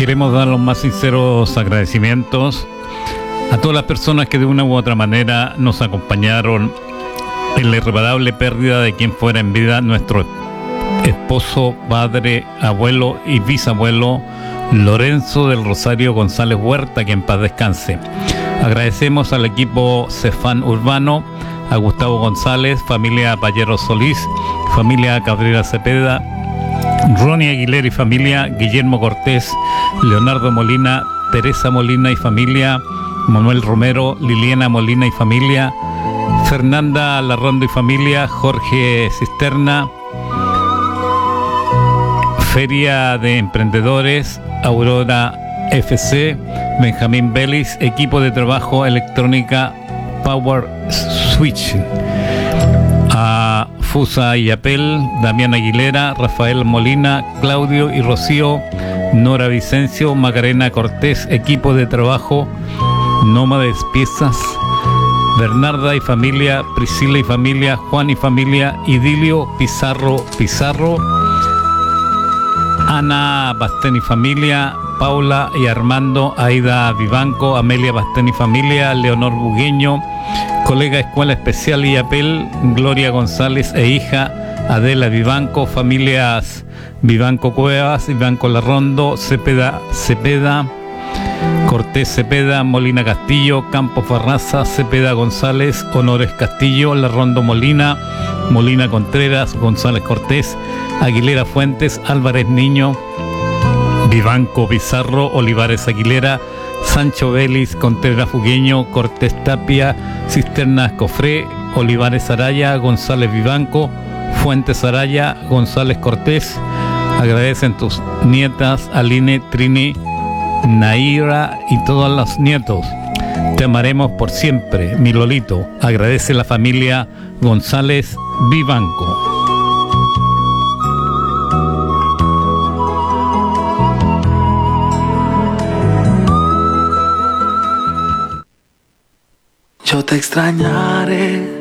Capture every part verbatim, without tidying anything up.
Queremos dar los más sinceros agradecimientos a todas las personas que de una u otra manera nos acompañaron en la irreparable pérdida de quien fuera en vida nuestro esposo, padre, abuelo y bisabuelo Lorenzo del Rosario González Huerta, que en paz descanse. Agradecemos al equipo Cefán Urbano, a Gustavo González, familia Pallero Solís, familia Cabrera Cepeda, Ronnie Aguilera y familia, Guillermo Cortés, Leonardo Molina, Teresa Molina y familia, Manuel Romero, Liliana Molina y familia, Fernanda Larrondo y familia, Jorge Cisterna, Feria de Emprendedores, Aurora F C, Benjamín Vélez, equipo de trabajo electrónica Power Switch, a Fusa y Apel, Damián Aguilera, Rafael Molina, Claudio y Rocío, Nora Vicencio, Macarena Cortés, equipo de trabajo Nómades Piezas, Bernarda y familia, Priscila y familia, Juan y familia, Idilio Pizarro Pizarro, Ana Bastén y familia, Paula y Armando, Aida Vivanco, Amelia Bastén y familia, Leonor Bugueño, colega Escuela Especial y Apel, Gloria González e hija, Adela Vivanco, familias Vivanco Cuevas, Vivanco Larrondo, Cepeda Cepeda, Cortés Cepeda, Molina Castillo, Campos Barraza, Cepeda González, Honores Castillo, Larrondo Molina, Molina Contreras, González Cortés, Aguilera Fuentes, Álvarez Niño, Vivanco Pizarro, Olivares Aguilera, Sancho Vélez, Contreras Fugueño, Cortés Tapia, Cisternas Cofré, Olivares Araya, González Vivanco, Fuentes Araya, González Cortés. Agradecen tus nietas, Aline, Trini, Naira y todos los nietos. Te amaremos por siempre, mi Lolito. Agradece la familia González Vivanco. Yo te extrañaré.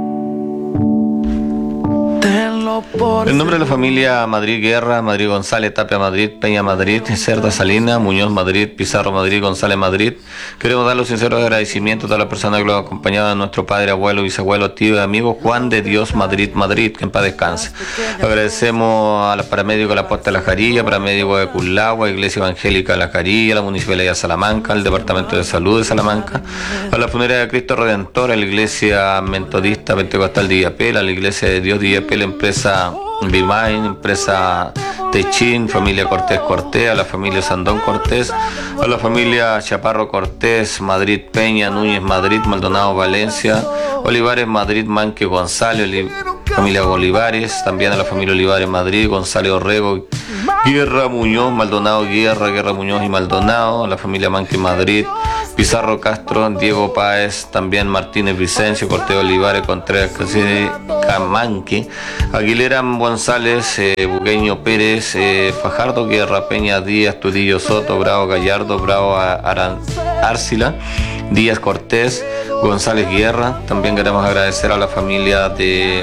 En nombre de la familia Madrid Guerra, Madrid González, Tapia Madrid, Peña Madrid, Cerda Salina, Muñoz Madrid, Pizarro Madrid, González Madrid, queremos dar los sinceros agradecimientos a todas las personas que lo acompañaban, a nuestro padre, abuelo, bisabuelo, tío y amigo Juan de Dios Madrid, Madrid, que en paz descanse. Agradecemos a los paramédicos de la Posta de la Jarilla, paramédicos de Culagua, Iglesia Evangélica de la Jarilla, la Municipalidad de Salamanca, el Departamento de Salud de Salamanca, a la Funeraria de Cristo Redentor, a la Iglesia Metodista Pentecostal de Illapel, a la Iglesia de Dios de Illapel, empresa Bimain, empresa Techín, familia Cortés Cortés, a la familia Sandón Cortés, a la familia Chaparro Cortés, Madrid Peña, Núñez Madrid, Maldonado Valencia, Olivares Madrid, Manque González, Oli- familia Olivares, también a la familia Olivares Madrid, González Orrego, Guerra Muñoz, Maldonado Guerra, Guerra Muñoz y Maldonado, a la familia Manque Madrid, Pizarro Castro, Diego Páez, también Martínez Vicencio, Cortés Olivares, Contreras Camanque, Aguilera González, eh, Bugueño Pérez, eh, Fajardo Guerra, Peña Díaz, Tudillo Soto, Bravo Gallardo, Bravo Aran, Árcila, Díaz Cortés, González Guerra. También queremos agradecer a la familia de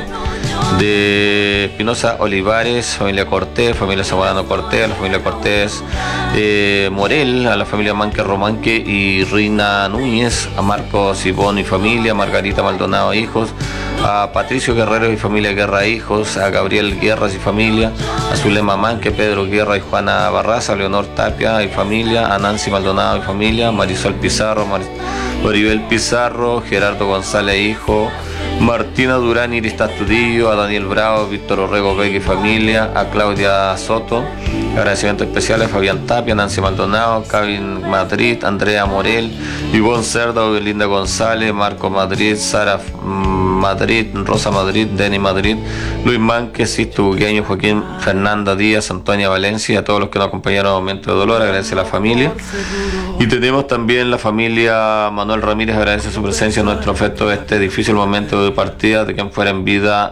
de Espinosa Olivares, familia Cortés, familia Zamorano Cortés, a la familia Cortés eh, Morel, a la familia Manque Romanque y Rina Núñez, a Marcos Ibón y familia, Margarita Maldonado hijos, a Patricio Guerrero y familia Guerra hijos, a Gabriel Guerras y familia, a Zulema Manque, Pedro Guerra y Juana Barraza, a Leonor Tapia y familia, a Nancy Maldonado y familia, Marisol Pizarro, Mar Maribel Pizarro, Gerardo González hijo, Martina Durán Iris Tudillo, a Daniel Bravo, Víctor Orrego Vega y familia, a Claudia Soto. Agradecimientos especiales a Fabián Tapia, Nancy Maldonado, Kevin Madrid, Andrea Morel, Ivonne Cerda, Belinda González, Marco Madrid, Sara Madrid, Rosa Madrid, Denny Madrid, Luis Manque, Sisto Bugueño, Joaquín Fernanda Díaz, Antonia Valencia y a todos los que nos acompañaron en el momento de dolor. Agradece a la familia. Y tenemos también la familia Manuel Ramírez, agradece su presencia en nuestro afecto de este difícil momento de partida de quien fuera en vida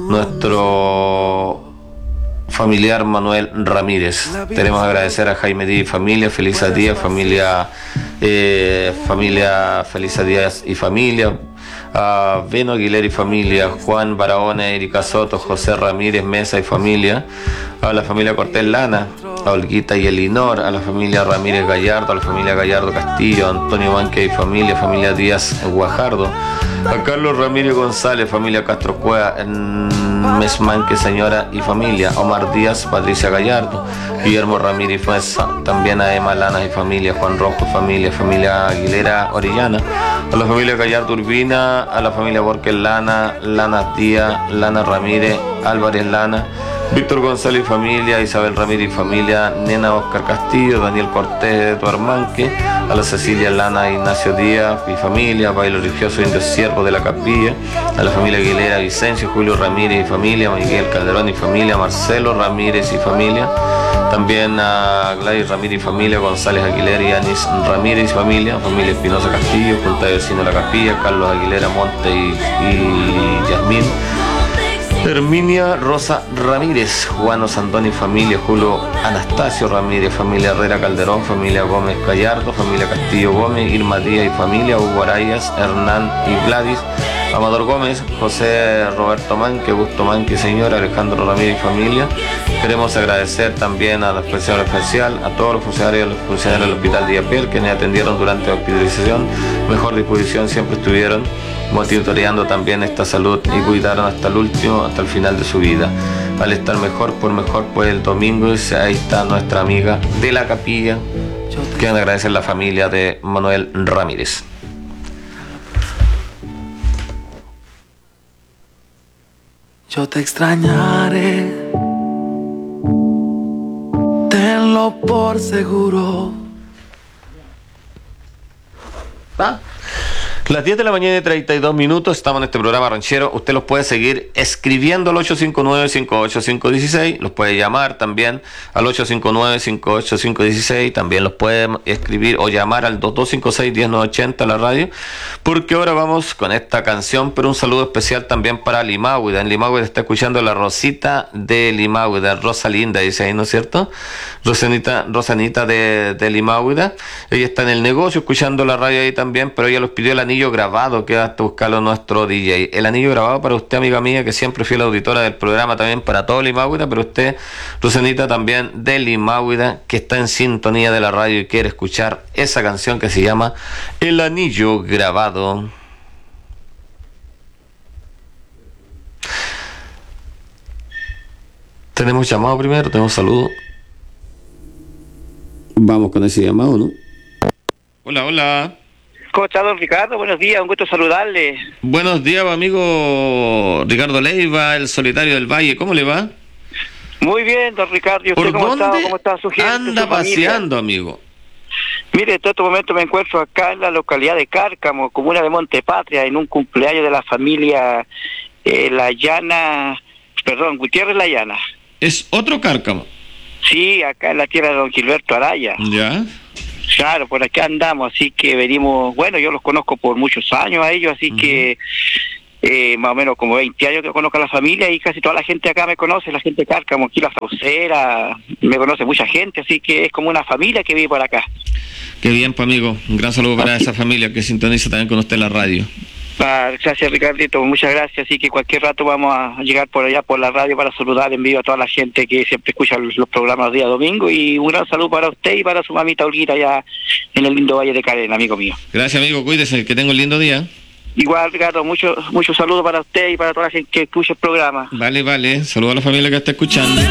nuestro familiar Manuel Ramírez. Tenemos que agradecer a Jaime Díaz y familia, Felisa Díaz, familia, eh, familia Felisa Díaz y familia, a Beno Aguilera y familia, Juan Barahona, Erika Soto, José Ramírez Mesa y familia, a la familia Cortés Lana, a Olguita y Elinor, a la familia Ramírez Gallardo, a la familia Gallardo Castillo, a Antonio Manque y familia, familia Díaz Guajardo, a Carlos Ramírez González, familia Castro Cueva, Mes Manque señora y familia, Omar Díaz, Patricia Gallardo, Guillermo Ramírez Fuenza, también a Emma Lanas y familia, Juan Rojo, familia, familia Aguilera Orellana, a la familia Gallardo Urbina, a la familia Borges Lana, Lana Díaz, Lana Ramírez, Álvarez Lana, Víctor González y familia, Isabel Ramírez y familia, Nena Oscar Castillo, Daniel Cortés, Eduardo Manque, a la Cecilia Lana, Ignacio Díaz y familia, Bailo Religioso Indio Siervo de la Capilla, a la familia Aguilera Vicencio, Julio Ramírez y familia, Miguel Calderón y familia, Marcelo Ramírez y familia, también a Gladys Ramírez y familia, González Aguilera y Anis Ramírez y familia, familia Espinosa Castillo, Junta de Vecinos de la Capilla, Carlos Aguilera Monte y, y Yasmín, Herminia Rosa Ramírez, Juano Sandón y familia, Julio Anastasio Ramírez, familia Herrera Calderón, familia Gómez Gallardo, familia Castillo Gómez, Irma Díaz y familia, Hugo Arayas, Hernán y Gladys, Amador Gómez, José Roberto Manque, Gusto Manque, señora, Alejandro Ramírez y familia. Queremos agradecer también a la expresión especial a todos los funcionarios, los funcionarios del Hospital de Iapel, quienes atendieron durante la hospitalización, mejor disposición siempre estuvieron, monitoreando también esta salud y cuidaron hasta el último, hasta el final de su vida. Al estar mejor por mejor, pues el domingo, ahí está nuestra amiga de la Capilla. Quiero agradecer a la familia de Manuel Ramírez. Yo te extrañaré, tenlo por seguro. ¿Ah? Las diez de la mañana y treinta y dos minutos, estamos en este programa ranchero. Usted los puede seguir escribiendo al ocho cinco nueve, cinco ocho cinco uno seis, los puede llamar también al ocho cinco nueve, cinco ocho cinco uno seis, también los puede escribir o llamar al dos dos cinco seis, uno nueve ocho cero a la radio, porque ahora vamos con esta canción, pero un saludo especial también para Limáhuida. En Limáhuida está escuchando la Rosita de Limáhuida, Rosa Linda, dice ahí, ¿no es cierto? Rosanita, Rosanita de, de Limáhuida, ella está en el negocio escuchando la radio ahí también, pero ella los pidió el anillo grabado, que hasta buscarlo nuestro D J. El anillo grabado para usted, amiga mía, que siempre fue la auditora del programa, también para todo Limáhuida, pero usted, Rosanita, también de Limáhuida, que está en sintonía de la radio y quiere escuchar esa canción que se llama El Anillo Grabado. Tenemos llamado primero, tenemos saludo. Vamos con ese llamado, ¿no? Hola, hola. ¿Cómo está, don Ricardo? Buenos días, un gusto saludarle. Buenos días, amigo Ricardo Leiva, el solitario del Valle. ¿Cómo le va? Muy bien, don Ricardo. ¿Y usted ¿Por cómo dónde está? ¿Cómo está su gente, anda su familia? paseando, amigo? Mire, en este momento me encuentro acá en la localidad de Cárcamo, comuna de Montepatria, en un cumpleaños de la familia eh, La Llana, perdón, Gutiérrez La Llana. ¿Es otro Cárcamo? Sí, acá en la tierra de don Gilberto Araya. ¿Ya? Claro, por acá andamos, así que venimos, bueno, yo los conozco por muchos años a ellos, así uh-huh. que eh, más o menos como veinte años que conozco a la familia y casi toda la gente acá me conoce, la gente de Cárcamo, aquí la Faucera, me conoce mucha gente, así que es como una familia que vive por acá. Qué bien, pues, amigo, un gran saludo para esa familia que sintoniza también con usted en la radio. Ah, gracias, Ricardito, muchas gracias, así que cualquier rato vamos a llegar por allá por la radio para saludar en vivo a toda la gente que siempre escucha los, los programas los días domingo, y un gran saludo para usted y para su mamita Olguita allá en el lindo Valle de Carena, amigo mío. Gracias, amigo, cuídese, que tenga un lindo día. Igual, Ricardo, muchos mucho saludos para usted y para toda la gente que escucha el programa. Vale, vale, saludo a la familia que está escuchando.